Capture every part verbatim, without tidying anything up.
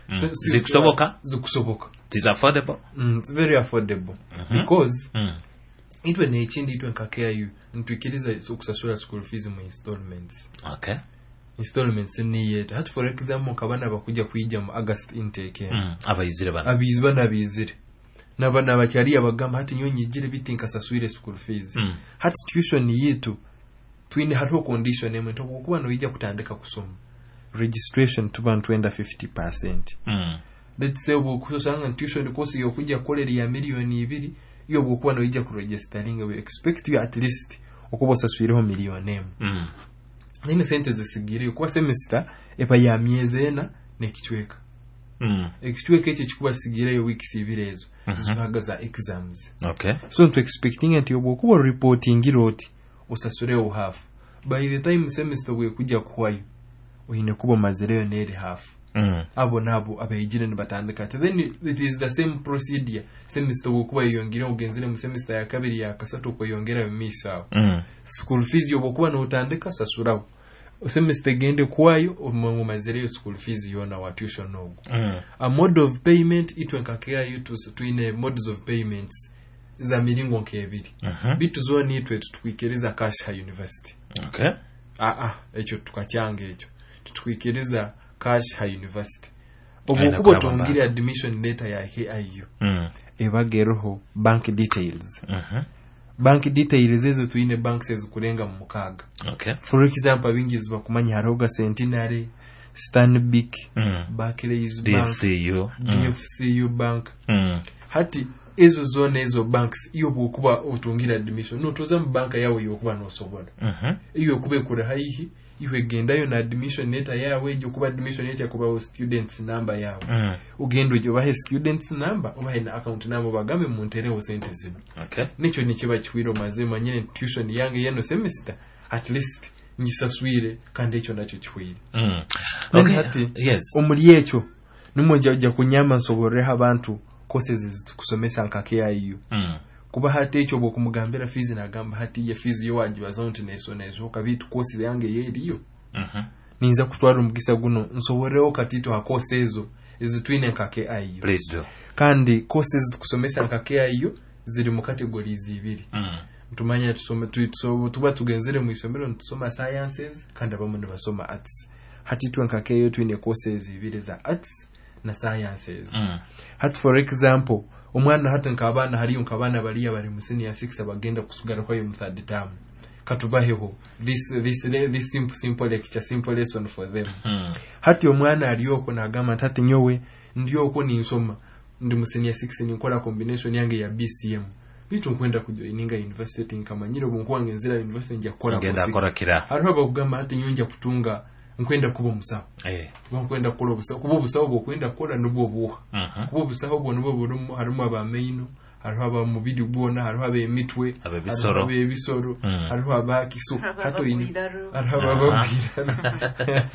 mm. zikusoboka zikusoboka is affordable mm, it's very affordable mm-hmm. because mm. itwe n'ekindi itwe nka K I U ntwikiriza okusasula school fees mu installments. Okay. Installments ni yet hat for example kabana bakujja kuyija mu August intake mm. abayizire bana abizwa nabizire nabana bakyali abagamba hati nyonyigire bitinka saswire school fees mm. hati tuition yitu twine hatu condition emwe to kuba no ija kutandika kusoma registration tuba ntwenda fifty percent mm. let's say obu kusanga tuition course yo kujja kolera ya milioni ibiri iyo bokuba no ija ku registering we expect you at least okuba saswireho milioni emwe mm. nine sente zisigire kuba semester epa ya miezi ena nekitweka mm. ekitweka ekyo kikuba sigire yo weeks ibiri ezo mm-hmm. zibagaza exams. Okay. So to expecting ati obukuba reporting iroti usasure o half by the time semester we kujja kwayo oyine kuba mazireo nere half mm. abo nabo abayigire ne batandika then it is the same procedure semester we kuba yongera ogenzere mu semester ya kabiri ya kasatu ko yongera misha mm. school fees yo bokuba no utandika sasurawo semester gende kwayo mu mazireo school fees yona wa tuition no mm. a mode of payment itwenka care you to twine modes of payments za miringo nkebiri uh-huh. bitu zo ni twe tukwikiriza cash ha university. Okay. Ah ah echo tukacyange echo tukwikiriza cash ha university obukubo tongire admission letter ya K I U mm. ebageroho bank details uh-huh. bank details ezo tuine banks ezikulenga mu mukaga. Okay. For example bingizi bakumanya haroga Centenary, Stanbic, mm. Barclays D Bank, F C U, D F C U Bank mm. hati ezo zone ezo banks iyo bokuba otungira admission no toza mbanka yawe yokuba no sobola mhm iyo kube kure haihi iwe gendayo na admission letter yawe yo kuba admission letter kuba students number yawe mm. ugendo jo bahe students number obahe na account number bagame mu ntereo sente zino. Okay. Nicho nikiba kiwiro mazema nyene tuition yange yeno semester at least nyisaswire kandi echo nacho kiwire mm. Okay. Hati, yes omuli echo numonja ojja kunyama nsoboreha abantu courses kusomesa nka K I U mm. kuba hati echo bwo kumugambira fees na gamba hati ya fees yo wajibaza nti neso neso kabitu course yange yeriyo mhm ninza kutwara umugisa guno nsoboreho katito ha course ezo ezitwine nka K I U. Please do. Kandi courses kusomesa nka K I U ziri mu categories ibiri mm. tumanya tusome tuso tuba tugenzere mu isomero ntusoma sciences kandi abamu ne basoma arts hati twenka K I U twine courses ibiri za arts na sciences mm. hati for example omwana hati nkabana haliyo nkabana baliya bali mu senior six abagenda kusugara kwa mu third term katubaheho this this this simple simple lecture simple lesson for them mm. hati omwana aliyoko na gama tati nyowe ndiyoko ni nsoma ndi mu senior six ni nkola combination yange ya B C M bitu nkwenda kujoininga university nkamanyiro bunkwange nzira university njya kola ngenda akora kira hariho abagamba hati nyonja kutunga nkwenda kuba musawo eh nkwenda kola busawo kuba busawo bwo kwenda kola nubwo buha mhm kuba busawo bwo nubwo bwo harimo abameino hariho aba mubidi bwona hariho abe mitwe abebisoro abebisoro hariho abakiso hato ini hariho ababwira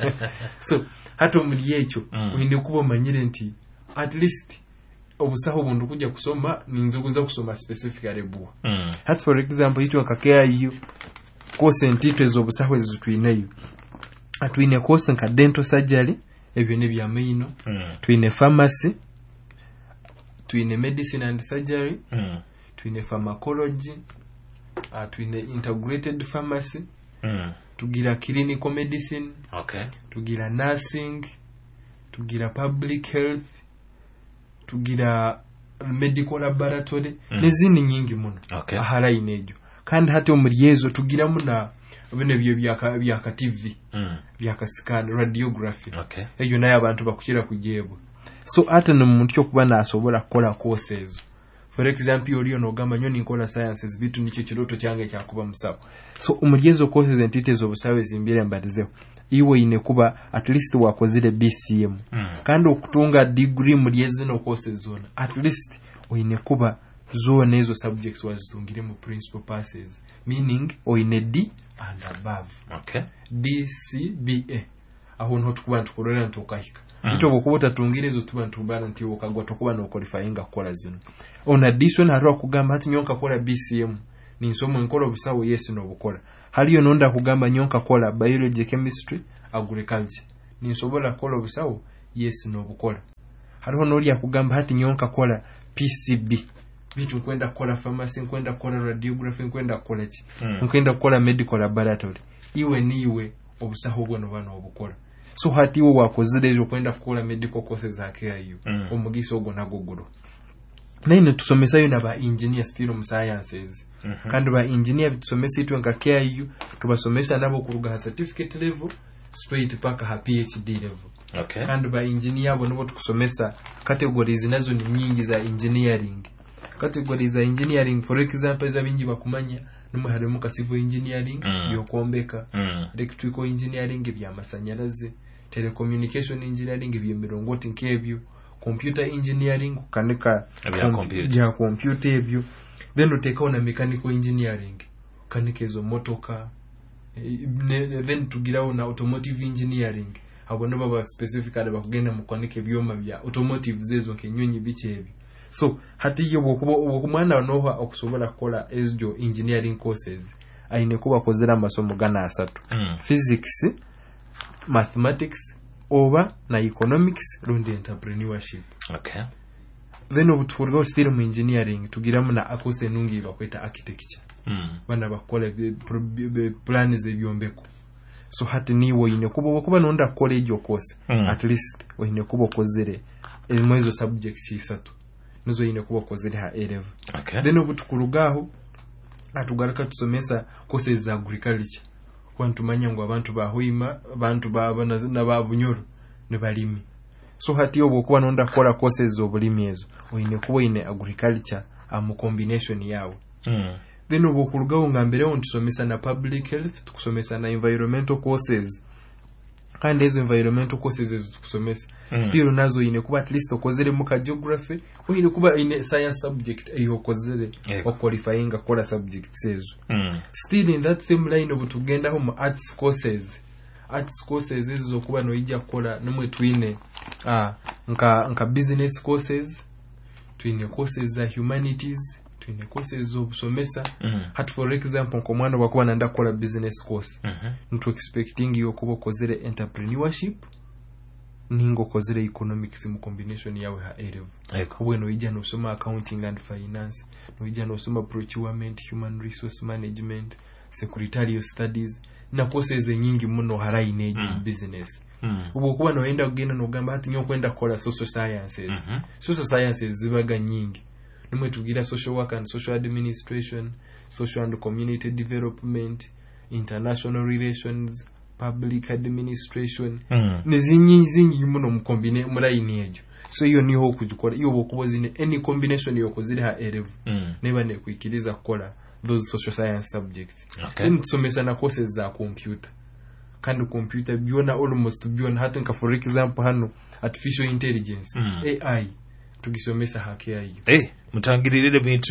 so hato muri yecho uine kuba manyire nti at least obusaho bundu kujja kusoma ninzokuza kusoma specifically buwa mm. hat for example ito akakea iyo course ntitwezo obusaho ezitwineyo atwine course nka dental surgery ebyo ne bya maino mm. twine pharmacy twine medicine and surgery mm. twine pharmacology uh, twine integrated pharmacy mm. tugira clinical medicine okay tugira nursing tugira public health tugira medical laboratory mm. nezini nyingi muno okay. ahara inejo kandi hati omuri yezo tugira muna bene byo byaka byaka T V mm. byaka scan radiography okay eyo nayo abantu bakukira kujebo so ate no muntu okuba nasobola kola courses for example oliyo no gamba nyoni nkola sciences bitu nicho kiroto cyange cyakuba musawo so omuri yezo courses entities obusawe zimbire mbadizeho iwe ine kuba at least wakozile B C M mm. kandi okutunga degree muri ezino courses zona at least oine kuba zone ezo subjects wazitungire mu principal passes meaning oine D and above okay D C B A aho nho tukuba ntukorera ntokahika mm. ito bokuba tatungire ezo tuba ntubana nti okagwa tokuba no qualifying akola zino on addition haro kugamba ati nyonka kola B C M ni nsomo nkolo busawo yes no bukola haliyo nonda kugamba nyonka kola biology chemistry agriculture ni nsobola kola busawo yes no bukola hariho nori yakugamba hati nyonka kola P C B bitu nkwenda kola pharmacy nkwenda kola radiography nkwenda kola ki mm. nkwenda kola medical laboratory iwe niwe obusaho bwono bano obukola so hati iwe wakozile ejo kwenda kola medical courses akeyo mm. omugiso ogwo nagogulo naine tusomesa yo naba engineer still mu sciences mm-hmm. kandi ba engineer bitusomesa itu nka K I U tubasomesa nabo kuruga ha certificate level straight paka ha P H D level okay kandi ba engineer abo nabo tukusomesa categories nazo ni nyingi za engineering categories za engineering for example za bingi bakumanya numu harimo ka civil engineering mm. byokombeka mm. electrical engineering bya masanyalaze telecommunication engineering bya mirongoti nkebyo computer engineering kanika ya computer ebyo then uteka na mechanical engineering kanikezo motoka then tugirawo na automotive engineering abo no baba specifically bakugenda mu kwanike byoma bya automotive zezo kenyonyi biche ebyo so hati yo bokumwana noha okusobola kola ezjo engineering courses aine kuba kozera masomo gana asatu mm. physics mathematics over na economics rundi entrepreneurship okay then obuturgo still mu engineering tugiramu na akose nungi bakweta architecture mm. bana bakola plans ebyombeko so hati niwo ine kubo kuba nonda college course mm. at least wine kubo kozere emwezo subjects isatu nizo ine kuba kozere ha A level okay then obutukurugaho atugaraka tusomesa courses za agriculture kwantu manya ngo abantu bahoima abantu babana nababunyoro ne balimi so hati obo kuba nonda kola courses zo bulimi ezo oine kuba ine agriculture am combination yawo mm. then obo kurugaho ngambere on tusomesa na public health tukusomesa na environmental courses kandi ezo environmental courses ezo tukusomesa mm. still nazo ine kuba at least okozere muka geography oine kuba ine science subject eyo okozere yeah. qualifying kola subjects ezo mm. still in that same line obo tugenda ho arts courses arts courses ezo kuba noija kola nomwe twine ah nka nka business courses twine courses za humanities twine courses zo busomesa mm. hat for example ko mwana wakuba nanda kola business course mm-hmm. ntu expecting yo kuba kozere entrepreneurship ningo kozere economics mu combination yawe ha A level kubwe no ija no soma accounting and finance no ija no soma procurement human resource management secretarial studies na courses nyingi muno haraine mm. business mm. ubo kuba noenda kugenda no gamba hati nyo kwenda kola social sciences mm-hmm. social sciences zibaga nyingi nimwe tugira social work and social administration social and community development international relations public administration mm. nezinyi zingi muno mukombine mulaini ejo so iyo niho kujukora iyo bokubozine any combination yokozire ha A level mm. neba ne kwikiriza kola those social science subjects okay then tusomesa na courses za computer kandi computer biona almost biona hata nka for example hano artificial intelligence mm. A I tugisomesa hake ayo eh mutangirire bintu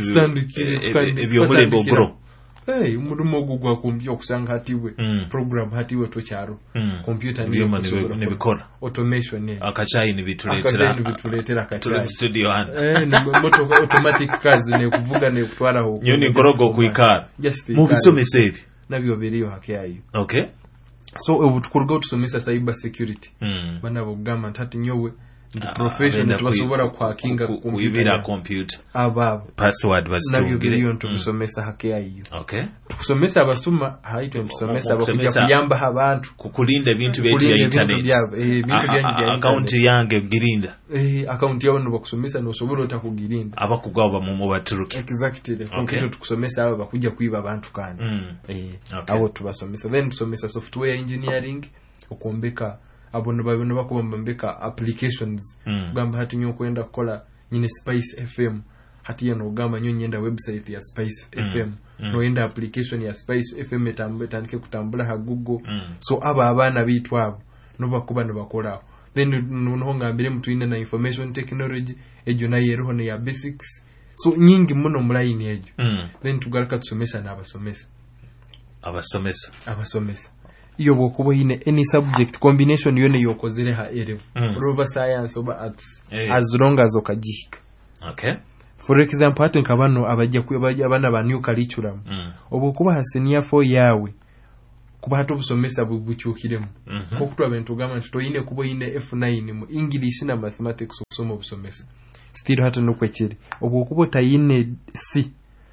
ebyo mulembo bro eh umudumo gugwa kumbi okusanga hatiwe mm. program hatiwe to charo mm. computer niyo ne bikora automation ne akachayi ni bituletera akachayi ni bituletera akachayi studio hano eh ni moto automatic cars ne kuvuga ne kutwara ho nyoni ngorogo kuikara mu bisomese ebi nabyo biriyo hake ayo okay so obutukurgo tusomesa cyber security mm. bana bugama ntati nyowe the profession uh, tubasobora kwa kinga computer computer ababo password nabyo biriyo ntumusomesa mm. hake ayo okay tukusomesa abasuma haito tusomesa bakujya kuyamba abantu kukulinda ibintu byetu ya internet eh bintu byanyu bya account yange girinda eh account yawo bakusomesa no sobora utakugirinda abakugaba mu mubaturuke exactly okay tukusomesa aba bakujya kwiba abantu kandi mm. eh okay. Abo tubasomesa then tusomesa software engineering okumbeka abono babino bakubamba mbeka applications mm. gamba hati nyo kwenda kola nyine Spice F M hati yano gamba nyo nyenda website ya Spice mm. F M mm. no enda application ya Spice F M etambe tanike kutambula ha Google mm. so aba abana bitwabo no bakuba no bakola then no ngambire mtu ine na information technology ejo na yeroho ne ya basics so nyingi muno mulaini ejo mm. then tugaruka tusomesa na abasomesa abasomesa abasomesa iyo bokuba ine any subject combination yone yokozere ha A level mm. over science over arts hey. as long as okajika okay for example hati nkabano abajja kubaja abana ba new curriculum mm. obokuba ha senior four yawe kuba hata obusomesa bubukyukiremu Mhm. kokutwa abantu gama nti toyine kuba oyine F nine mu English na mathematics okusoma obusomesa still hata nokwekiri obwo kuba tayine C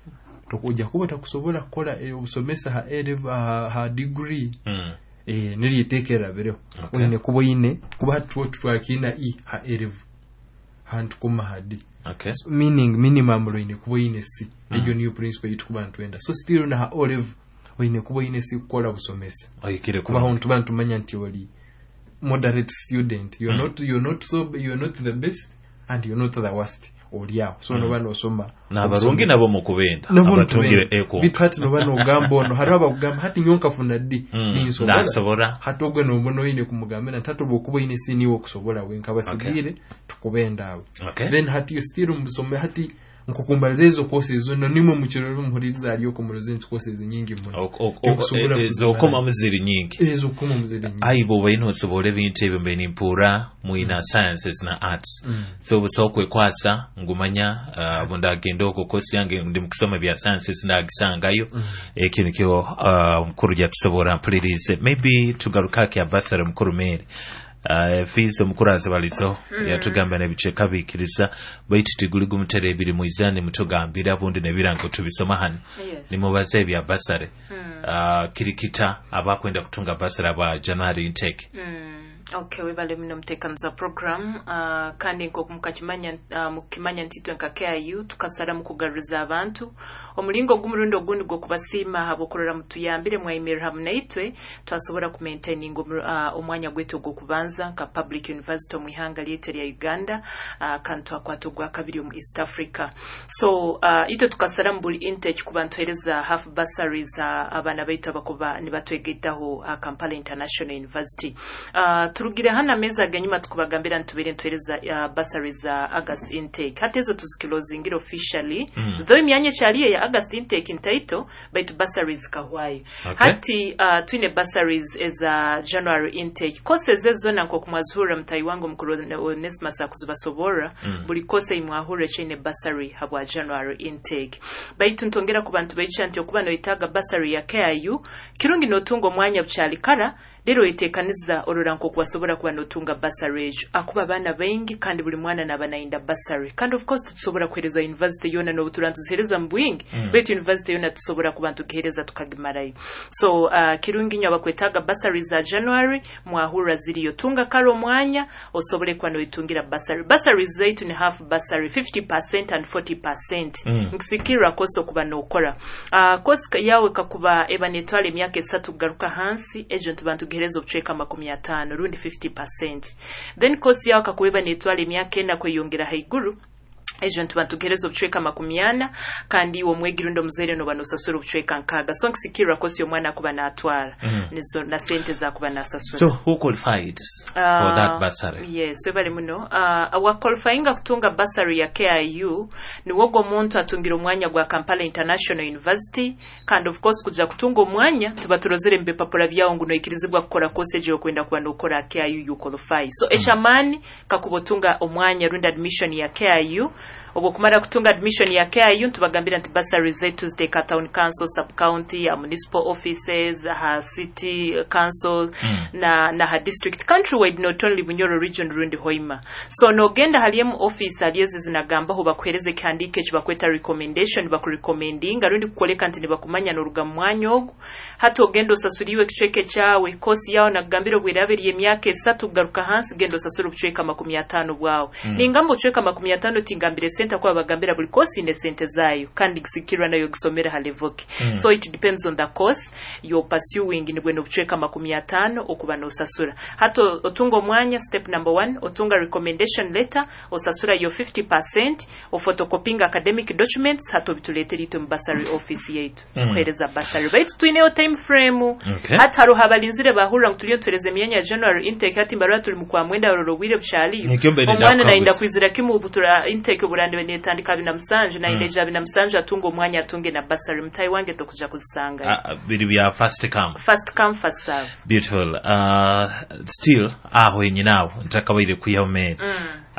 tokuja kuba takusobola kola e obusomesa ha A level ha, ha degree Mm. eh nili tekera bereho Okay. oyine kuba oyine kuba hatu twakina E ha A level hantu kuma hadi Okay. so, meaning minimum loine kuba oyine C Mm. ejo niyo principle yitukuba ntwenda so still na ha O level oyine kuba oyine C kola busomesa Oyikire kuba ku. hontu bantu manya nti oli moderate student you're Mm. not you're not so you're not the best and you're not the worst oli aho so Mm. no bano osoma N'abarungi nabo mukubenda nabo abatungire eko. bitwati no bano ogamba ono hari abagamba hati nyonka funa di Mm. ninsobola Nasobola. hati ogwe no mbono yine kumugambira ntatu bokuba yine sini wo kusobola wenka basigire tukubenda abo Okay. then hati you still musome hati nkukumbaliza izo courses zo nimwe mu kiroro muhuriza ali ko muroze nti courses nyingi muno Ok- ok- ok- ezo koma muziri nyingi. ezo kuma muzeli nyingi Aibo bayino osobole ebintu ebyo mbeni mpura muina sciences na arts. Mm. So busokwe kwasa ngumanya uh, bunda agenda okwo kosi yange ndi mukusoma bya sciences ndagisangayo. Mm. Ekintu kyo uh, mukuru ya tusobora mpulirize maybe tugarukake abasara mukuru mere. Uh, fees omukuru azabalizo Mm. yatugamba nebice kabikirisa baiti tiguli gumutere ebiri muizane mutogambira bundi nebirango tubisoma hano. Yes. Nimubaze ebya basare. Mm. Uh, kirikita abakwenda kutunga basara ba January intake. Mm. Okay, webale mino mtekanza program uh, kandi nko mukakimanya uh, mukimanya ntitwe nka K I U tukasara mu kugaruza abantu omulingo gumurundo gundi go kubasima habokorera mutuyambire mwa email hamnaitwe twasobora ku maintaining uh, omwanya gweto go kubanza nka public university mu ihanga lyetere ya Uganda uh, kantu akwatogwa kabiri mu East Africa so uh, ito tukasara mbuli intake kubantohereza half bursaries uh, abana baita bakuba nibatwegetaho uh, Kampala International University uh, turugira hana meza ganyuma tukubagambira ntubere ntwereza uh, bursaries za uh, August intake hatezo tuzikilozingira officially Mm. though imyanya chaliye ya August intake intaito but bursaries kahwayo Okay. hati uh, twine bursaries as a uh, January intake courses ezo nanko kumazhura mtai wangu mkuru Onesmus akuzubasobora Mm. buli course imwahure chine bursary habwa January intake baitu ntongera ku bantu begisha nti okubano itaga bursary ya K I U kirungi notungo mwanya buchali kara lero itekaniza ororanko kubasobora kuba notunga bursary ejo akuba bana bengi kandi buli mwana nabanainda bursary kandi of course tusobora kuhereza university yona no buturantu zhereza mbwingi Mm. betu university yona tusobora kubantu gihereza tukagimarayo so uh, kirungi nyo bakwetaga bursary za January mwahura ziri yotunga karo mwanya osobore kwa noitungira bursary bursary zaitu ni half bursary fifty percent and forty percent Mm. nkisikira koso kuba nokora uh, koska yawe kakuba ebanetwale emyaka esatu garuka hansi ejo ntubantu gihereza obucweka makumi atano rundi fifty percent then kosi yawe kakuba netwale emyaka ena kweyongera haiguru ejo ntubantu gihereza obucweka makumi ana kandi wo mwegirundo muzere no banosasura obucweka nkaga so nkisikira kosi omwana kuba natwara Mm. nizo na sente za kuba nasasura So who qualified for that bursary? Yes, so bali muno uh, awa qualifying kutunga bursary ya K I U ni wogo muntu atungira omwanya gwa Kampala International University kind of course kuja kutunga omwanya tuba turozere mbe papula byawo nguno ikirizibwa kukora course ejo kwenda kwa nokora K I U you qualify so mm. eshamani kakubotunga omwanya runda admission ya K I U obo kumara kutunga admission ya K I U tubagambira nti bursary zetu ziteka town council sub county ya municipal offices ha city council Mm. na na ha district countrywide not only Bunyoro region rundi hoima so no genda haliyemu office aliyeze zinagamba ho bakwereze kandike cyo bakweta recommendation bakurecommendinga rundi kukoleka nti bakumanya no ruga mwanyogo hato gendo sasuriwe kicweke cyawe kosi yawo nagambiro bwirabiri emyaka esatu garuka hansi gendo sasuru bucweka makumi atano bwawo Mm. ningambo bucweka makumi atano tingambire center kwa bagambira buli kosi ne sente zayo kandi gisikirwa nayo gisomera halevoke Mm. so it depends on the course you're pursuing ni bwendo bucweka makumi atano okuba no sasura hato otungo mwanya step number one otunga recommendation letter osasura yo fifty percent ofotokopinga academic documents hato bituleteri to bursary office yetu Mm. kwereza bursary baitu twineo time frame Okay. hata haro habalinzire bahura mtuliyo twereze myanya January intake hati mbarwa tuli mukwa mwenda rorogwire bushali Nikyombe ni omwana ndakubuza. nainda kwizira kimu butura intake burande netandika bina msanje na Mm. inde jabi na msanje atungo mwanya atunge na bursary mtai wange tokuja kuzisanga Uh, biri bya first come. first come first serve Beautiful. Uh, still aho nyinawo ntakabaire kuyomera. mm.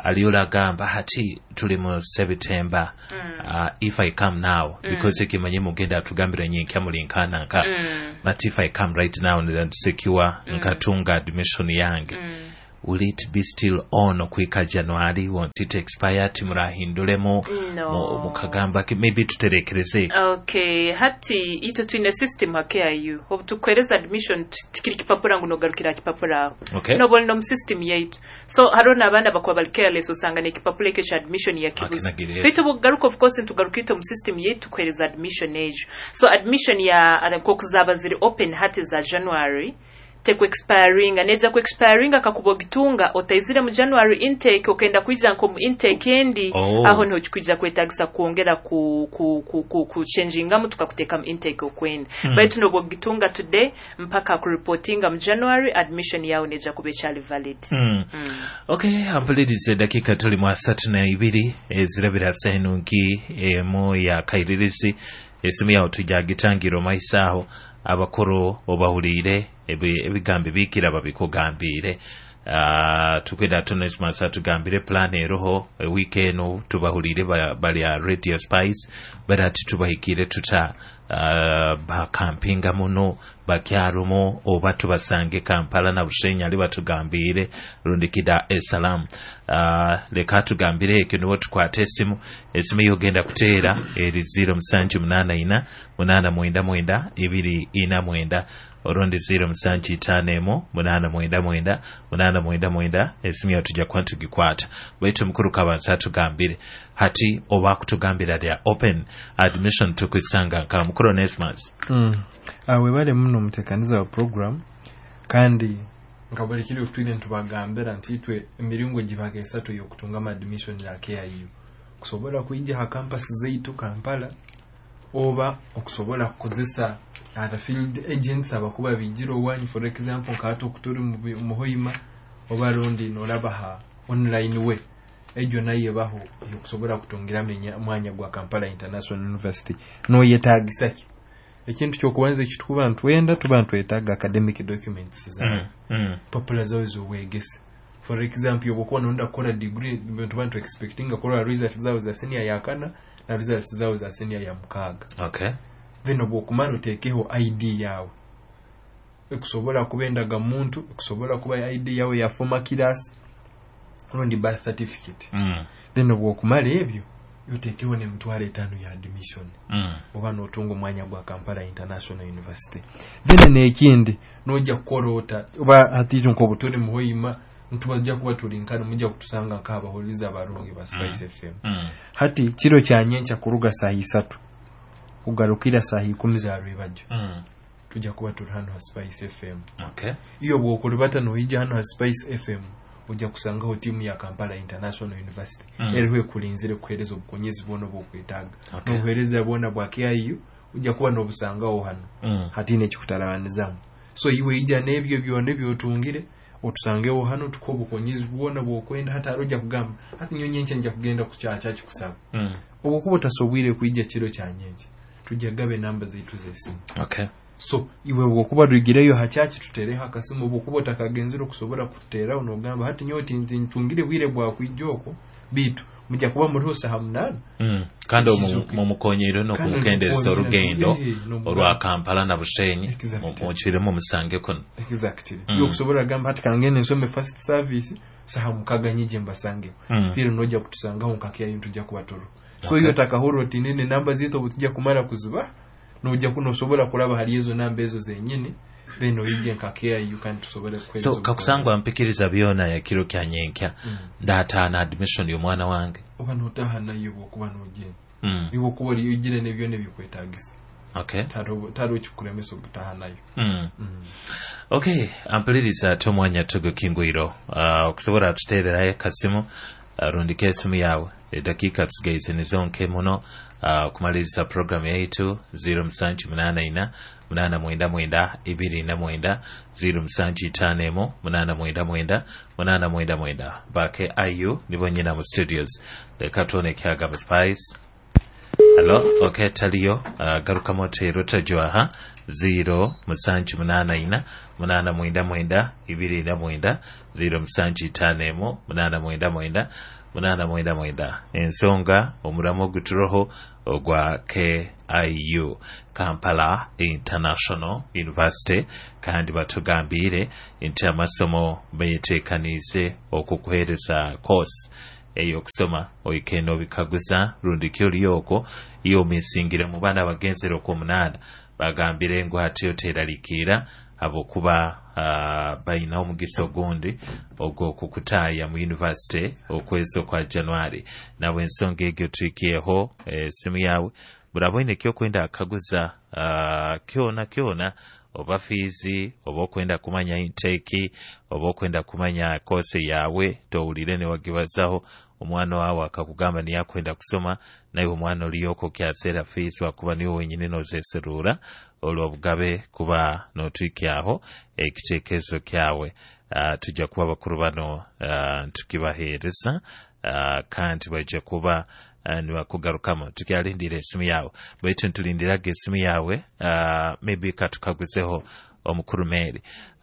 aliyola gamba hati tuli mu September mm. uh, if I come now mm. because ikimanyi mugenda atugambira nyinki amulinkana nka mm. but if I come right now and secure mm. nkatunga admission yange mm. will it be still on kwika January? Won't it expire? Timurahindulemo no. mukagamba maybe tuterekereze. Okay, hati ito twine system hake ayu obutukweleza admission tikiri kipapura ngo nogarukira kipapura okay. no bol no system yaitu so harona abana bakwa balikera leso sangane kipapura ke cha admission ya kibuzi bitu bugaruka of course tugarukito mu system yaitu kweleza admission age so admission ya kokuzaba ziri open hati za January teku expiring aneza ku expiring akakubogitunga otaizire mu January intake okenda kuija nko mu intake endi oh. aho no chikuja kwetagisa kuongera ku ku ku, ku, ku changing amu tukakuteka mu intake okwenda mm. but no bogitunga today mpaka ku reportinga mu January admission yao neja kubechali valid mm. mm. Okay, ampulirize dakika tuli mu asatu na ibiri ezirabira senunki emo ya kairirizi esimu yawo tujagitangiro maisaho abakoro obahulire ebigambi bikira babikugambire uh, tukwenda tunes masa tugambire plan eroho weekend tubahulire bali ya Radio Spice barati tubahikire tuta uh, ba campinga muno bakyarumo oba tubasange Kampala na Bushenya ali batugambire rundikida esalam uh, leka tugambire ekino tukwate esimu esimu yogenda kuteera eri zero musanju munana ina munana mwenda mwenda ibiri ina mwenda orundi zero musanju itanemo munana mwenda mwenda munana mwenda mwenda esimu yatujja kwantu gikwata baitu mukuru kabanza tugambire hati oba kutugambira dia open admission tukwisanga nka mukuru Nesmas mm. awe bale muno mutekaniza wa program kandi ngabali kile utwine ntubagambira ntitwe emiringo givaga esatu yo kutunga admission ya K I U kusobola kuija ha campus zaitu Kampala oba okusobola kuzisa other field agents abakuba bijiro wanyu for example kato kuturi mu Hoima oba rondi no labaha online we ejo naye baho okusobola kutongira menya mwanya gwa Kampala International University no yetagisaki ekintu kyokubanza ekitukuba ntwenda tuba ntwetaga academic documents za mm, mm. popular zo wegese for example yobokuwa nonda kola degree tuba ntwe expecting kola results zao za senior ya kana na results zao za senior ya mukaga okay then obokumano tekeho I D yawe ekusobola kubendaga muntu ekusobola kuba I D yawe ya former class rondi birth certificate mm. then obokumala ebyo yotekeho ne mtwale tano ya admission mm. oba notungo mwanya gwa Kampala International University then nekindi noja korota oba hatijo nko butone muhoyima ntubajja kuba tulinkana mujja kutusanga nkaba holiza baronge ba Spice mm. F M mm. hati kiro kya nyencha kuruga saa tatu kugarukira saa kumi za rwebajjo mm. tujja kuba tuli hano ha Spice F M okay iyo bwokulibata no hija hano ha Spice F M ujja kusanga ho timu ya Kampala International University mm. eriwe kulinzire kuhereza obukonyezi bono bokwetaga okay. no kuhereza bona bwa K I U ujja kuba no busanga ho hano mm. hati ne kikutarabanizamu so iwe ija nebyo byone byotungire otusangewo hano tukobukonyezi bwona bwokwenda hata aroja kugamba hati nyonyenche nja kugenda kuchacha kusaba mm. obukubo tasobwire kuija kiro kyanyenje tujja gabe namba zaitu zesimu okay so iwe bwokuba rugireyo hachachi tutere hakasimu obukubo takagenzero kusobora kutera onogamba hati nyoti ntungire bwire bwa kwijoko bitu mujja kuba murusa hamnana mm. kandi mu mukonyero no kukendereza orugendo orwa Kampala na Bushenyi mu kiremo musange kono exactly mm. yo kusobora gamba hati kangene nsome first service sahamukaganyije mbasange mm. still noja kutusanga onkakia yintu jja kubatoro so okay. yo takahoro tinene namba zito butujja kumara kuzuba noja kuno sobola kulaba hali ezo namba ezo zenyine then oije nkakea you can tusobole kweza so kakusangwa mpikiriza byona ya kiro kya nyenkya mm. data na admission yo mwana wange oba notaha nayo bokuba noje mm. ibo kuba yigire ne byone bikwetagisa okay taro taro chikulemeso butaha nayo mm. mm. okay ampuliriza tomwanya tugo kingwiro uh, okusobora tutererayo kasimu uh, rundike esimu yawe dakika tusigaize nizonke muno uh, kumaliriza program yaitu zero musanju munana ina munana mwenda mwenda ibiri na mwenda zero musanju itanemo munana mwenda mwenda munana mwenda mwenda bake ayu nibo nyina mu studios leka tuone kyaga Spice Hello, okay, taliyo uh, garuka motero tajwaha zero musanji munana ina munana mwenda mwenda ibiri ina mwenda zero musanji tanemo munana mwenda mwenda munana mwenda mwenda ensonga omuramo guturoho ogwa K I U Kampala International University kandi batugambire nti amasomo beyetekanize okukuhereza course eyo kusoma oikeno bikaguza rundi kyoliyoko iyo misingire mu bana bagenzero ko munana bagambire ngo hatiyo teralikira abo kuba uh, bayina omugiso gundi ogwo kukutaya mu university okwezo kwa January nawe ensonga egyo tukiyeho e, simu yawe burabone kyo kwenda akaguza uh, kyona kyona oba fizi oba kwenda kumanya intake oba kwenda kumanya course yawe towulire ne wagibazaho omwana wawe akakugamba ni yakwenda kusoma naye omwana oliyoko kyasera fees wakuba niwe wenyine nozeserura olwo bugabe kuba notwikyaho ekitekezo kyawe uh, tujja kuba bakuru bano uh, tukibahereza uh, kandi bajja kuba uh, nibakugarukamo tukyalindira esimu yawe baitu ntulindiraga esimu yawe uh, maybe katukaguzeho omukuru Mary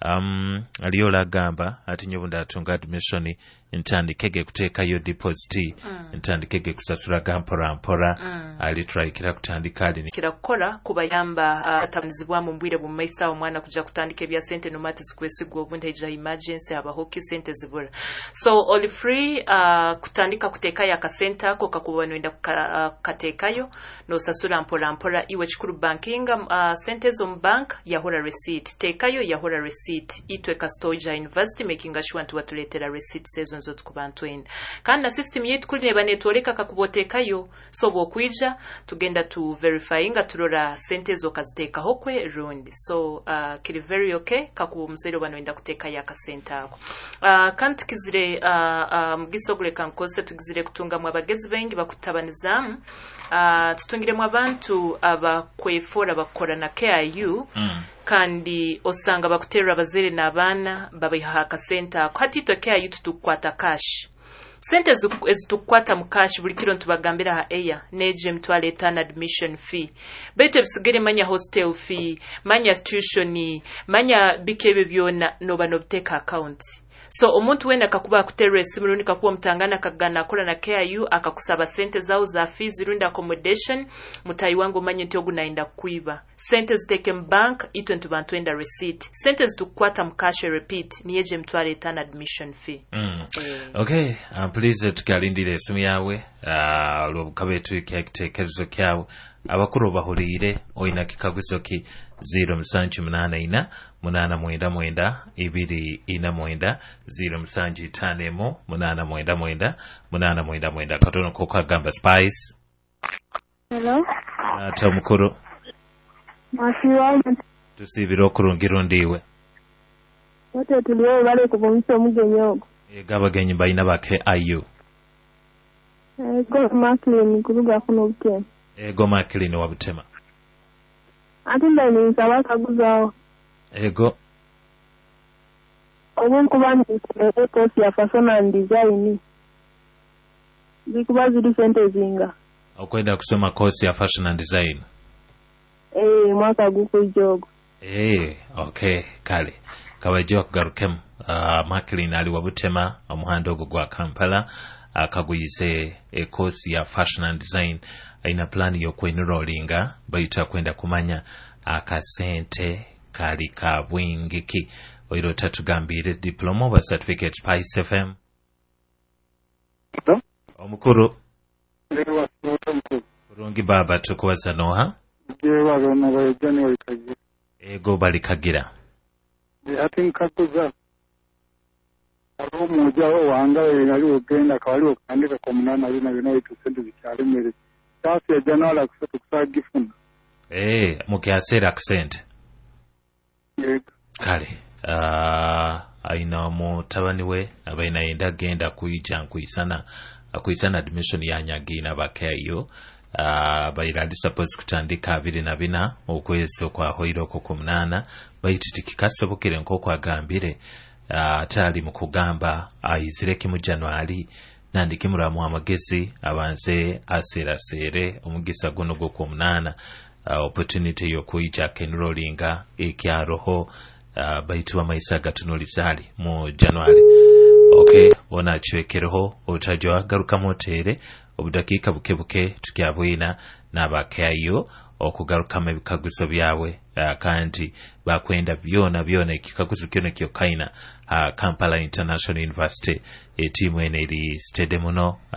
um, aliyo lagamba ati nyobu ndatunga admission ntandikege kuteekayo deposit mm. ntandikege kusasula gampora mpora mm. ali try kira kutandika ali kira kukola kubayamba atamnizibwa mu mbwire bumaisa omwana kuja kutandika ebya sente no mati zikwesigwa obunteja emergency abahoki sente zibura so all free uh, kutandika kuteekayo akasenta ko kakubano enda kukateekayo no sasula mpora mpora iwe chikuru banking uh, sente zo bank yahora receipt teekayo yahora receipt itwe kastoja university making sure ntu watuletera receipt season zo tukubantu enda kandi na system yetu kuli ne banetoleka kakubotekayo so bokwija tugenda tu verifyinga turora sente zo kaziteka hokwe rundi so uh, kiri very okay kakubumzero banoenda kuteka ya kasenta ako uh, kandi tukizire uh, uh, mugisogule kankose tugizire kutunga mu abagezi bengi bakutabanizamu uh, tutungire mu abantu abakwefora bakora na K I U mm. kandi osanga bakuterura abazere n'abana babiha akasenta kwatito K I U tutukwata cash sente ezitukwata mu cash buli kiro ntubagambira ha eya neje mtwale tan admission fee bete bisigere manya hostel fee manya tuition manya bikebe byona noba nobteka account so omuntu wenda kakuba kuterura esimu rundi kakuba mtangana kagana akola na K I U akakusaba sente zao za fees rundi accommodation mutayi wangu manye nti ogunaenda kwiba sente ziteke mbank itwe ntubantu enda receipt sente zitukwata mkashe repeat niyeje mtwale tan admission fee mm. eh. Okay uh, please tukalindire esimu yawe uh, lwobukabetu kyakitekerezo kyawe abakuru bahulire oyina kikaguzo ki zero musanji munana ina munana mwenda mwenda ibiri ina mwenda zero musanji tanemo munana mwenda mwenda munana mwenda mwenda katono ko kagamba Spice. Hello ata mukuru masiwa tusibira okurungiro ndiwe wote tuliyo bale kubumisa mugenyogo egabagenyi bayina ba K I U ego makini kuruga kuno bute ego makini wa butema atinda ni nsaba kaguzaho ego obu kubani ko course ya fashion and design zikuba ziri sente zinga okwenda kusoma course ya fashion and design eh mwaka guko jogo eh okay kale kabaje kugarukem uh, makilin ali wabutema omuhando go gwa Kampala akaguyise e course ya fashion and design aina plan yo kwenrolinga baita kwenda kumanya akasente kali ka bwingiki oiro tatugambire diploma wa certificate Spice F M omukuru kurungi baba tukuwaza noha yewa rona wa January kaji ego bali kagira ati nkakuza aro moja wanga yali ogenda kawali okandika ko munana ali na bino itu sente bikyale mere tasi ya January kusatu kusagifuna eh mukyasera accent yego kale uh, aina mu tabani we abaina yenda genda kuija nkuisana akuisana admission ya nyagina bakayo uh, bayiradi suppose kutandika abiri na bina okwezi kwa hoiro ko kumunana bayititikikasabukire nko kwagambire uh, tali mu kugamba ayizireki mu January nandikimuramu amagezi abanze aseerasere omugisa guno gw'okwomunaana uh, opportunity y'okuyijako enrollinga ekyaroho uh, bayitibwa mayisa agatunulizaali mu January. Okay, bona kiwekereho otajwa garukamu oteere obudakiika buke buke tukyabwina n'abakayo okugarukamu ebikaguzo byabwe uh, kandi bakwenda byona byona ekikaguzo kyona kyokkaina uh, Kampala International University etiimu eno eri stede muno